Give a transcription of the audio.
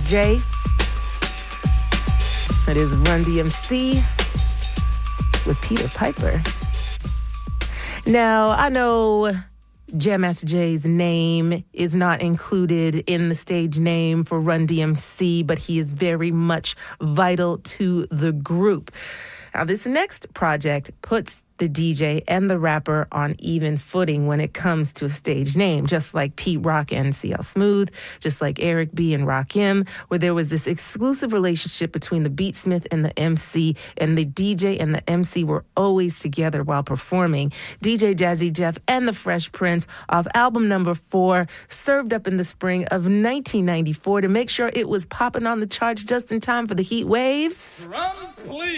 J. It is Run DMC with Peter Piper. Now, I know Jam Master Jay's name is not included in the stage name for Run DMC, but he is very much vital to the group. Now, this next project puts the DJ and the rapper on even footing when it comes to a stage name, just like Pete Rock and CL Smooth, just like Eric B and Rakim, where there was this exclusive relationship between the beatsmith and the MC, and the DJ and the MC were always together while performing. DJ Jazzy Jeff and the Fresh Prince off album number 4, served up in the spring of 1994 to make sure it was popping on the charts just in time for the heat waves. Drums, please.